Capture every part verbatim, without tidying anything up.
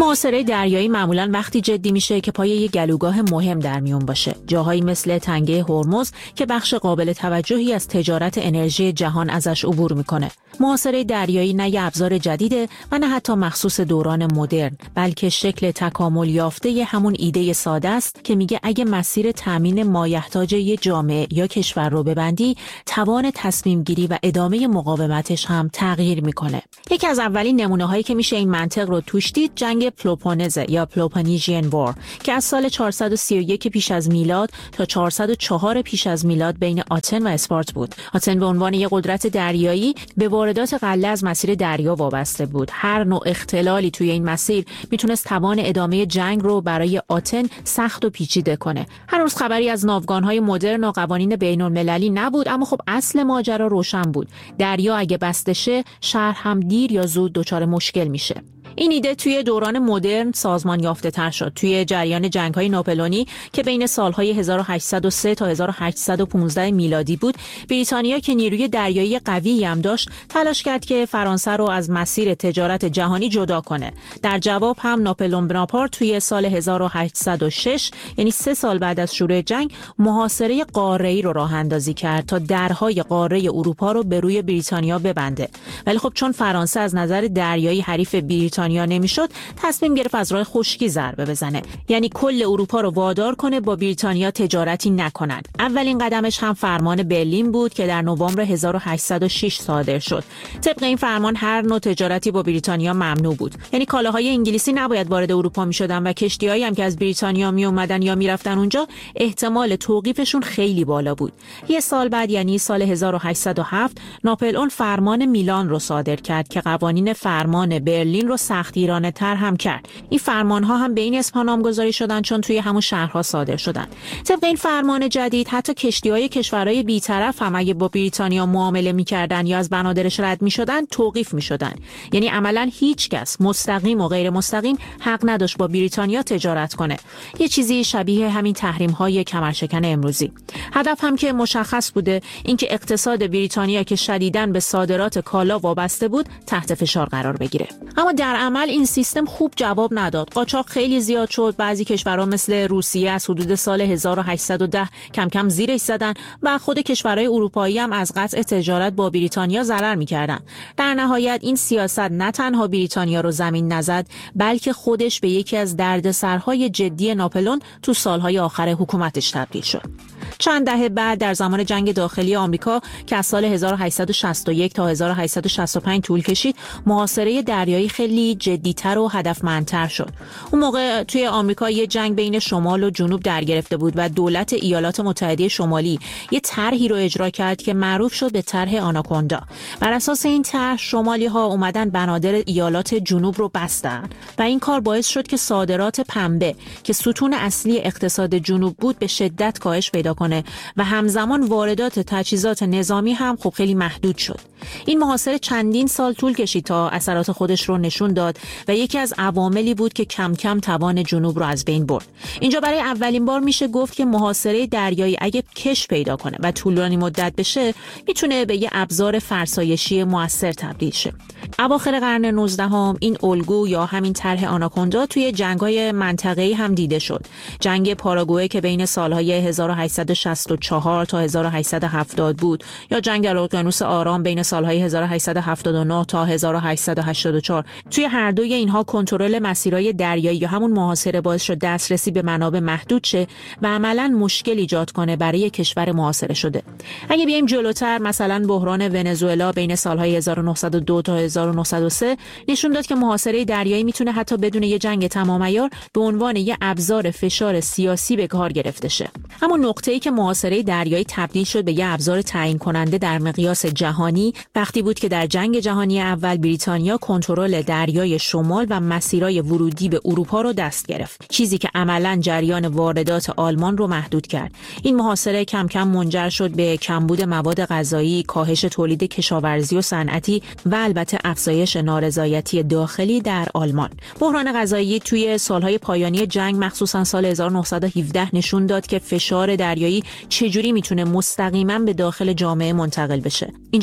محاصره دریایی معمولاً وقتی جدی میشه که پای یک گلوگاه مهم در میون باشه. جاهایی مثل تنگه هرمز که بخش قابل توجهی از تجارت انرژی جهان ازش عبور میکنه. محاصره دریایی نه یه ابزار جدیده و نه حتی مخصوص دوران مدرن، بلکه شکل تکامل یافته همون ایده ساده است که میگه اگه مسیر تامین مایحتاج یه جامعه یا کشور رو ببندی، توان تصمیم گیری و ادامه مقاومتش هم تغییر میکنه. یکی از اولین نمونه هایی که میشه این منطق رو توش دید جنگ پلوپونز یا پلوپونیژین وار که از سال چهارصد و سی و یک پیش از میلاد تا چهارصد و چهار پیش از میلاد بین آتن و اسپارت بود. آتن به عنوان یک قدرت دریایی به واردات غله از مسیر دریا وابسته بود. هر نوع اختلالی توی این مسیر میتونست توان ادامه جنگ رو برای آتن سخت و پیچیده کنه. هنوز خبری از ناوگان‌های مدرن و قوانین بین‌المللی نبود، اما خب اصل ماجرا روشن بود. دریا اگه بسته شه، شهر هم دیر یا زود دچار مشکل میشه. این ایده توی دوران مدرن سازمان یافته تر شد. توی جریان جنگ‌های ناپلئونی که بین سال‌های هزار و هشتصد و سه تا هزار و هشتصد و پانزده میلادی بود، بریتانیا که نیروی دریایی قوی هم داشت، تلاش کرد که فرانسه رو از مسیر تجارت جهانی جدا کنه. در جواب هم ناپلئون بناپارت توی سال هزار و هشتصد و شش، یعنی سه سال بعد از شروع جنگ، محاصره قاره‌ای رو راه اندازی کرد تا درهای قاره اروپا رو به روی بریتانیا ببنده. ولی خب چون فرانسه از نظر دریایی حریف بریتانیا نمیشد، تصمیم گرفت از راه خشکی ضربه بزنه، یعنی کل اروپا رو وادار کنه با بریتانیا تجارتی نکنن. اولین قدمش هم فرمان برلین بود که در نوامبر هزار و هشتصد و شش صادر شد. طبق این فرمان هر نوع تجارتی با بریتانیا ممنوع بود، یعنی کالاهای انگلیسی نباید وارد اروپا میشدن و کشتی‌هایی هم که از بریتانیا می اومدن یا میرفتن اونجا احتمال توقیفشون خیلی بالا بود. یه سال بعد، یعنی سال هزار و هشتصد و هفت، ناپلئون فرمان میلان رو صادر کرد که قوانین فرمان برلین رو سختگیرانه تر هم کرد. این فرمان‌ها هم به این اسم نامگذاری شدن چون توی همون شهرها صادر شدن. طبق این فرمان جدید حتی کشتی‌های کشورهای بی‌طرف هم اگه با بریتانیا معامله می‌کردن یا از بنادرش رد می‌شدن، توقیف می‌شدن. یعنی عملاً هیچ کس مستقیم و غیر مستقیم حق نداشت با بریتانیا تجارت کنه. یه چیزی شبیه همین تحریم‌های کمرشکن امروزی. هدف هم که مشخص بوده، اینکه اقتصاد بریتانیا که شدیداً به صادرات کالا وابسته بود، تحت فشار قرار بگیره. اما در عمل این سیستم خوب جواب نداد. قاچاق خیلی زیاد شد. بعضی کشورها مثل روسیه از حدود سال هزار و هشتصد و ده کم کم زیرش زدن و خود کشورهای اروپایی هم از قطع تجارت با بریتانیا ضرر می‌کردن. در نهایت این سیاست نه تنها بریتانیا رو زمین نزد، بلکه خودش به یکی از دردسرهای جدی ناپلئون تو سالهای آخر حکومتش تبدیل شد. چند دهه بعد در زمان جنگ داخلی آمریکا که از سال هزار و هشتصد و شصت و یک تا هزار و هشتصد و شصت و پنج طول کشید، محاصره دریایی خیلی جدی‌تر و هدفمندتر شد. اون موقع توی آمریکا یه جنگ بین شمال و جنوب در گرفته بود و دولت ایالات متحده شمالی یه طرحی رو اجرا کرد که معروف شد به طرح آناکوندا. بر اساس این طرح شمالی‌ها اومدن بنادر ایالات جنوب رو بستن و این کار باعث شد که صادرات پنبه که ستون اصلی اقتصاد جنوب بود به شدت کاهش پیدا کنه و همزمان واردات تجهیزات نظامی هم خب خیلی محدود شد. این محاصره چندین سال طول کشید تا اثرات خودش رو نشون داد و یکی از عواملی بود که کم کم توان جنوب رو از بین برد. اینجا برای اولین بار میشه گفت که محاصره دریایی اگه کش پیدا کنه و طولانی مدت بشه، میتونه به یه ابزار فرسایشی موثر تبدیل شه. اواخر قرن نوزدهم این الگو یا همین طرح آناکوندا توی جنگ‌های منطقه‌ای هم دیده شد. جنگ پاراگوئه که بین سال‌های هزار و هشتصد و شصت و چهار تا هزار و هشتصد و هفتاد بود، یا جنگ در اقیانوس آرام بین سال‌های هزار و هشتصد و هفتاد و نه تا هزار و هشتصد و هشتاد و چهار. توی هر دوی اینها کنترل مسیرهای دریایی یا همون محاصره باعث شد دسترسی به منابع محدود شه و عملاً مشکل ایجاد کنه برای کشور محاصره شده. اگه بیایم جلوتر، مثلا بحران ونزوئلا بین سال‌های هزار و نهصد و دو تا هزار و نهصد و سه نشون داد که محاصره دریایی میتونه حتی بدون یه جنگ تمام عیار به عنوان یه ابزار فشار سیاسی به کار گرفته شه. اما نقطه‌ای که محاصره دریایی تبدیل شد به یه ابزار تعیین کننده در مقیاس جهانی وقتی بود که در جنگ جهانی اول بریتانیا کنترل دریای شمال و مسیرهای ورودی به اروپا رو دست گرفت، چیزی که عملاً جریان واردات آلمان رو محدود کرد. این محاصره کم کم منجر شد به کمبود مواد غذایی، کاهش تولید کشاورزی و صنعتی و البته افزایش نارضایتی داخلی در آلمان. بحران غذایی توی سالهای پایانی جنگ، مخصوصاً سال هزار و نهصد و هفده، نشون داد که فشار دریایی چجوری میتونه مستقیما به داخل جامعه منتقل بشه. اینجا دیگه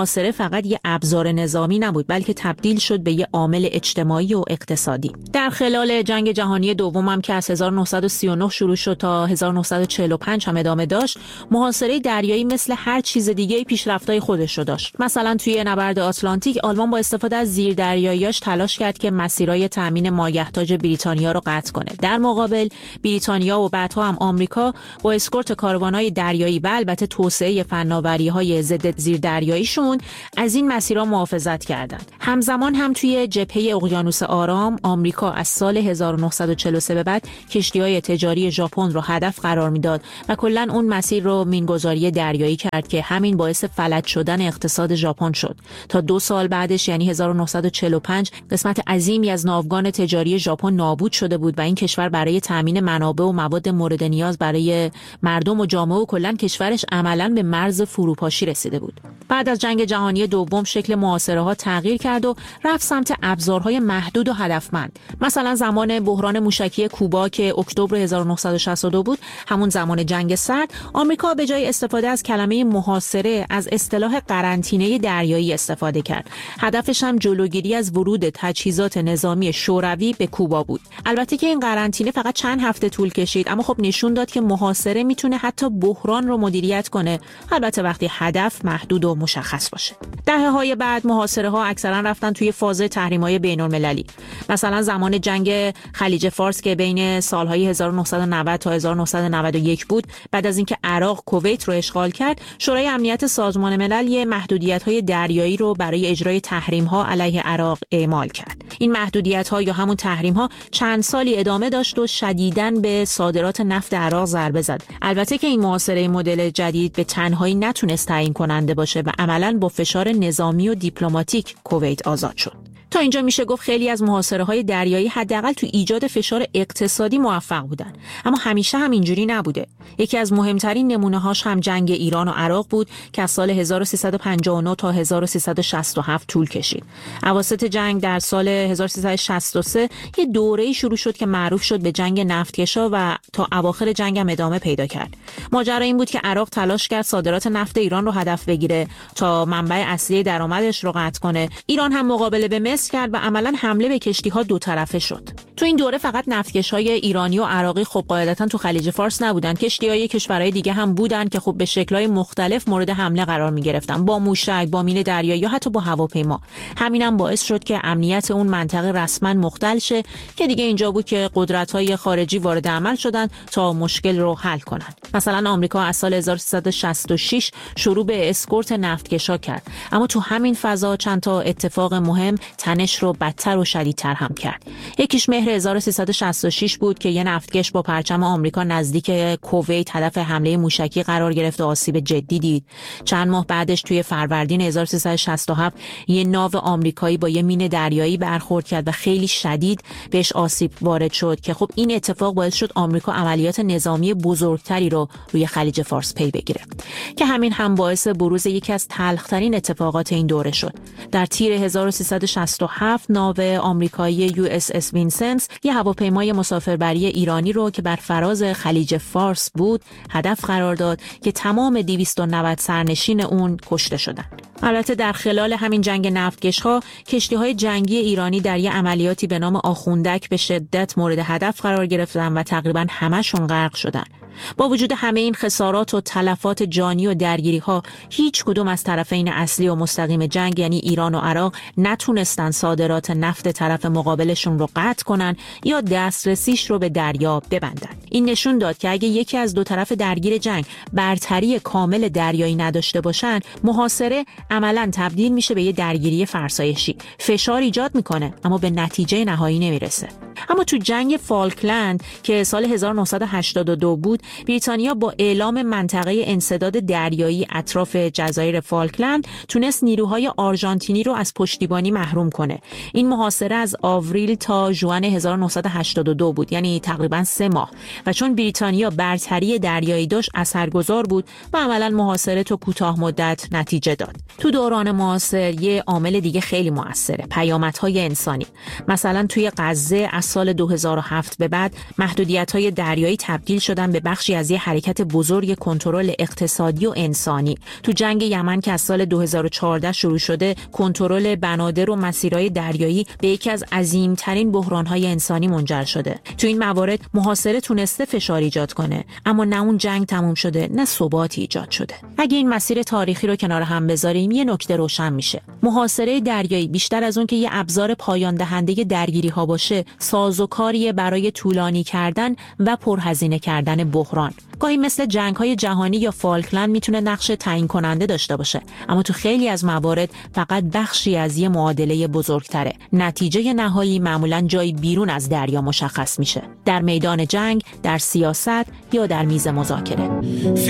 محاصره فقط یه ابزار نظامی نبود، بلکه تبدیل شد به یه عامل اجتماعی و اقتصادی. در خلال جنگ جهانی دوم هم که از هزار و نهصد و سی و نه شروع شد تا هزار و نهصد و چهل و پنج هم ادامه داشت، محاصره دریایی مثل هر چیز دیگه پیشرفت‌های خودش رو داشت. مثلا توی نبرد آتلانتیک آلمان با استفاده از زیردریایی‌هاش تلاش کرد که مسیرهای تامین مایحتاج بریتانیا رو قطع کنه. در مقابل بریتانیا و بعدها هم آمریکا با اسکورت کاروان‌های دریایی و البته توسعه فناوری‌های ضد زیردریاییشون از این مسیرها محافظت کردند. همزمان هم توی جبهه اقیانوس آرام آمریکا از سال هزار و نهصد و چهل و سه به بعد کشتی‌های تجاری ژاپن رو هدف قرار میداد و کلاً اون مسیر رو مینگذاری دریایی کرد که همین باعث فلج شدن اقتصاد ژاپن شد. تا دو سال بعدش یعنی هزار و نهصد و چهل و پنج قسمت عظیمی از ناوگان تجاری ژاپن نابود شده بود و این کشور برای تامین منابع و مواد مورد نیاز برای مردم و جامعه و کلاً کشورش عملاً به مرز فروپاشی رسیده بود. بعد از جنگ جهانی دوم شکل محاصره‌ها تغییر کرد و رفت سمت ابزارهای محدود و هدفمند. مثلا زمان بحران موشکی کوبا که اکتبر هزار و نهصد و شصت و دو بود، همون زمان جنگ سرد، آمریکا به جای استفاده از کلمه محاصره از اصطلاح قرنطینه دریایی استفاده کرد. هدفش هم جلوگیری از ورود تجهیزات نظامی شوروی به کوبا بود. البته که این قرنطینه فقط چند هفته طول کشید، اما خب نشون داد که محاصره میتونه حتی بحران رو مدیریت کنه، البته وقتی هدف محدود و مشخص باشه. دهه‌های بعد محاصره‌ها اکثرا رفتن توی فاز تحریم‌های بین‌المللی. مثلا زمان جنگ خلیج فارس که بین سال‌های هزار و نهصد و نود تا هزار و نهصد و نود و یک بود، بعد از اینکه عراق کویت رو اشغال کرد، شورای امنیت سازمان ملل یه محدودیت‌های دریایی رو برای اجرای تحریم‌ها علیه عراق اعمال کرد. این محدودیت‌ها یا همون تحریم‌ها چند سالی ادامه داشت و شدیداً به صادرات نفت عراق ضربه زد. البته که این محاصره مدل جدید به تنهایی نتونست تعیین کننده باشه و عملاً با فشار نظامی و دیپلماتیک کویت آزاد شد. تا اینجا میشه گفت خیلی از محاصره‌های دریایی حداقل تو ایجاد فشار اقتصادی موفق بودن، اما همیشه هم اینجوری نبوده. یکی از مهمترین نمونه‌هاش هم جنگ ایران و عراق بود که از سال هزار و سیصد و پنجاه و نه تا هزار و سیصد و شصت و هفت طول کشید. اواسط جنگ در سال هزار و سیصد و شصت و سه یه دوره‌ای شروع شد که معروف شد به جنگ نفتکشا و تا اواخر جنگ هم ادامه پیدا کرد. ماجرا این بود که عراق تلاش کرد صادرات نفت ایران رو هدف بگیره تا منبع اصلی درآمدش رو قطع کنه. ایران هم مقابله به مصر کرد و عملاً حمله به کشتی‌ها دو طرفه شد. تو این دوره فقط نفتکش‌های ایرانی و عراقی خب قاعدتاً تو خلیج فارس نبودن، کشتی‌های کشورهای دیگه هم بودن که خب به شکل‌های مختلف مورد حمله قرار می‌گرفتن، با موشک، با مین دریایی یا حتی با هواپیما. همینم باعث شد که امنیت اون منطقه رسما مختل شه که دیگه اینجا بود که قدرت‌های خارجی وارد عمل شدن تا مشکل رو حل کنن. مثلا آمریکا از سال هزار و سیصد و شصت و شش شروع به اسکورت نفتکشا کرد، اما تو همین فضا چند تا اتفاق مهم تنش رو بدتر و شدیدتر هم کرد. یکیش مهر هزار و سیصد و شصت و شش بود که یه نفتکش با پرچم آمریکا نزدیک کویت هدف حمله موشکی قرار گرفت و آسیب جدی دید. چند ماه بعدش توی فروردین هزار و سیصد و شصت و هفت یه ناو آمریکایی با یه مین دریایی برخورد کرد و خیلی شدید بهش آسیب وارد شد که خب این اتفاق باعث شد آمریکا عملیات نظامی بزرگتری رو روی خلیج فارس پی بگیره که همین هم باعث بروز یکی از تلخ‌ترین اتفاقات این دوره شد. در تیر هزار و سیصد و شصت و هفت ناو آمریکایی یو اس اس وینسنت یه هواپیمای مسافربری ایرانی رو که بر فراز خلیج فارس بود هدف قرار داد که تمام دویست و نود سرنشین اون کشته شدند. البته در خلال همین جنگ نفتکش‌ها کشتی‌های جنگی ایرانی در یه عملیاتی به نام آخوندک به شدت مورد هدف قرار گرفتن و تقریباً همه‌شون غرق شدن. با وجود همه این خسارات و تلفات جانی و درگیری‌ها، هیچ کدوم از طرفین اصلی و مستقیم جنگ یعنی ایران و عراق نتونستن صادرات نفت طرف مقابلشون رو قطع کنن یا دسترسیش رو به دریا ببندن. این نشون داد که اگه یکی از دو طرف درگیر جنگ برتری کامل دریایی نداشته باشن، محاصره عملاً تبدیل میشه به یه درگیری فرسایشی. فشار ایجاد میکنه اما به نتیجه نهایی نمیرسه. اما تو جنگ فالکلند که سال هزار و نهصد و هشتاد و دو بود، بریتانیا با اعلام منطقه انسداد دریایی اطراف جزایر فالکلند تونست نیروهای آرژانتینی رو از پشتیبانی محروم کنه. این محاصره از آوریل تا ژوئن هزار و نهصد و هشتاد و دو بود، یعنی تقریباً سه ماه، و چون بریتانیا برتری دریایی داشت اثرگذار بود و عملاً محاصره تو کوتاه مدت نتیجه داد. تو دوران معاصر یه عامل دیگه خیلی موثره، پیامدهای انسانی. مثلا توی غزه از سال دو هزار و هفت به بعد محدودیت‌های دریایی تبدیل شدن به بخشی از یک حرکت بزرگ کنترل اقتصادی و انسانی. تو جنگ یمن که از سال دو هزار و چهارده شروع شده، کنترل بنادر و مسیرهای دریایی به یکی از عظیم‌ترین بحران‌های انسانی منجر شده. تو این موارد محاصره تونسته فشار ایجاد کنه، اما نه اون جنگ تموم شده، نه ثباتی ایجاد شده. اگه این مسیر تاریخی رو کنار هم بذاریم، یه نکته روشن میشه. محاصره دریایی بیشتر از اون که یه ابزار پایان دهنده درگیری‌ها باشه، سازوکاریه برای طولانی کردن و پرهزینه کردن بحران. گاهی مثل جنگ‌های جهانی یا فالکلند میتونه نقش تعیین کننده داشته باشه، اما تو خیلی از موارد فقط بخشی از یه معادله بزرگتره. نتیجه نهایی معمولاً جایی بیرون از دریا مشخص میشه، در میدان جنگ، در سیاست یا در میز مذاکره.